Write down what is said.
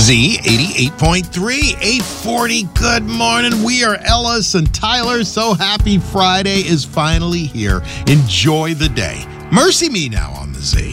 Z88.3, 840. Good morning. We are Ellis and Tyler. So happy Friday is finally here. Enjoy the day. Mercy Me now on the Z.